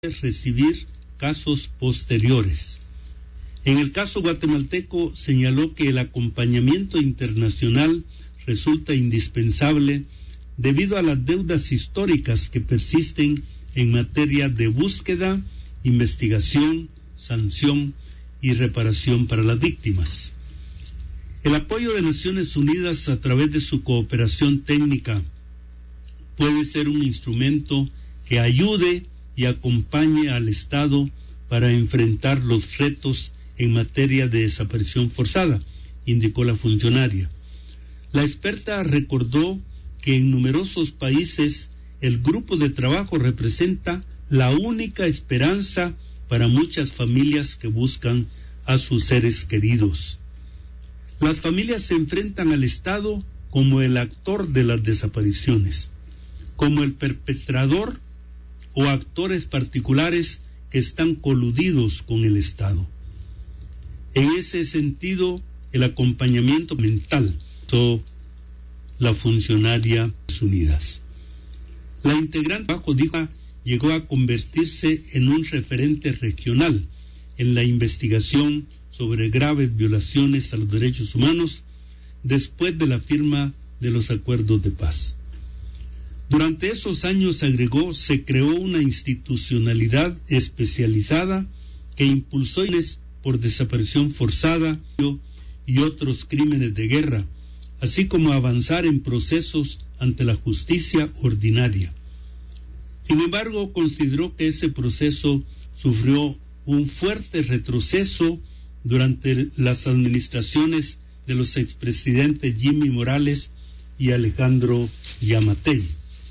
recibir casos posteriores. En el caso guatemalteco señaló que el acompañamiento internacional resulta indispensable debido a las deudas históricas que persisten en materia de búsqueda, investigación, sanción y reparación para las víctimas. El apoyo de Naciones Unidas a través de su cooperación técnica puede ser un instrumento que ayude y acompañe al Estado para enfrentar los retos en materia de desaparición forzada, indicó la funcionaria. La experta recordó que en numerosos países el grupo de trabajo representa la única esperanza para muchas familias que buscan a sus seres queridos. Las familias se enfrentan al Estado como el actor de las desapariciones, como el perpetrador o actores particulares que están coludidos con el Estado. En ese sentido, el acompañamiento mental de la funcionaria Unidas. La integrante bajo dijo llegó a convertirse en un referente regional en la investigación sobre graves violaciones a los derechos humanos después de la firma de los acuerdos de paz. Durante esos años, agregó, se creó una institucionalidad especializada que impulsó por desaparición forzada y otros crímenes de guerra, así como avanzar en procesos ante la justicia ordinaria. Sin embargo, consideró que ese proceso sufrió un fuerte retroceso durante las administraciones de los expresidentes Jimmy Morales y Alejandro Yamatei.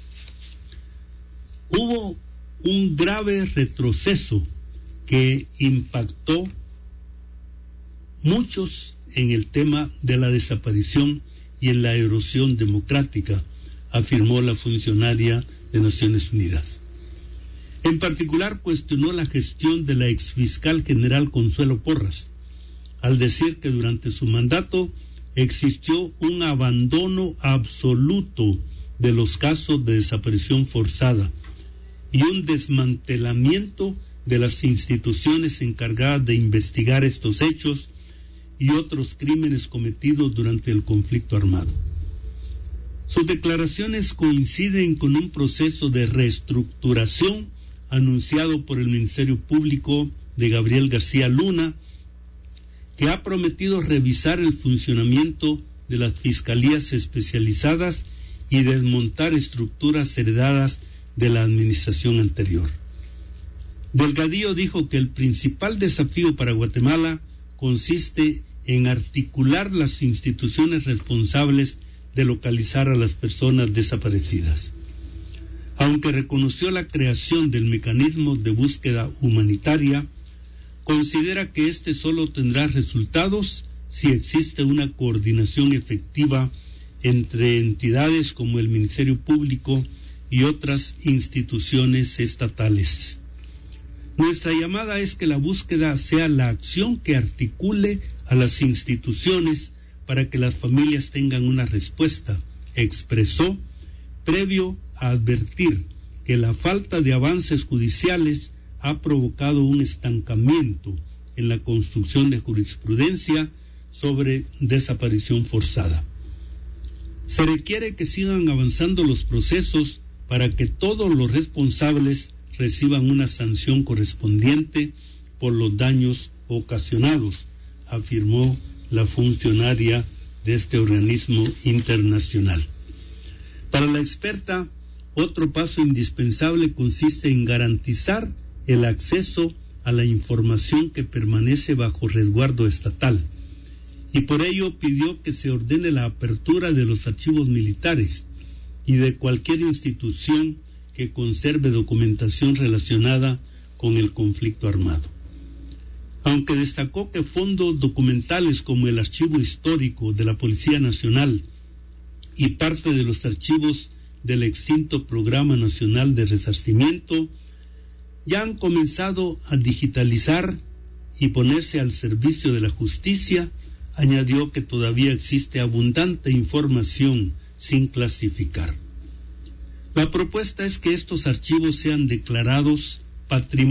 Hubo un grave retroceso que impactó muchos en el tema de la desaparición y en la erosión democrática, afirmó la funcionaria de Naciones Unidas. En particular, cuestionó la gestión de la exfiscal general Consuelo Porras, al decir que durante su mandato existió un abandono absoluto de los casos de desaparición forzada y un desmantelamiento de las instituciones encargadas de investigar estos hechos y otros crímenes cometidos durante el conflicto armado. Sus declaraciones coinciden con un proceso de reestructuración anunciado por el Ministerio Público de Gabriel García Luna, que ha prometido revisar el funcionamiento de las fiscalías especializadas y desmontar estructuras heredadas de la administración anterior. Delgadillo dijo que el principal desafío para Guatemala consiste en articular las instituciones responsables de localizar a las personas desaparecidas. Aunque reconoció la creación del mecanismo de búsqueda humanitaria, considera que este solo tendrá resultados si existe una coordinación efectiva entre entidades como el Ministerio Público y otras instituciones estatales. Nuestra llamada es que la búsqueda sea la acción que articule a las instituciones para que las familias tengan una respuesta, expresó, previo a advertir que la falta de avances judiciales ha provocado un estancamiento en la construcción de jurisprudencia sobre desaparición forzada. Se requiere que sigan avanzando los procesos para que todos los responsables reciban una sanción correspondiente por los daños ocasionados, afirmó la funcionaria de este organismo internacional. Para la experta, otro paso indispensable consiste en garantizar el acceso a la información que permanece bajo resguardo estatal, y por ello pidió que se ordene la apertura de los archivos militares y de cualquier institución que conserve documentación relacionada con el conflicto armado. Aunque destacó que fondos documentales como el Archivo Histórico de la Policía Nacional y parte de los archivos del extinto Programa Nacional de Resarcimiento ya han comenzado a digitalizar y ponerse al servicio de la justicia, añadió que todavía existe abundante información sin clasificar. La propuesta es que estos archivos sean declarados patrimonial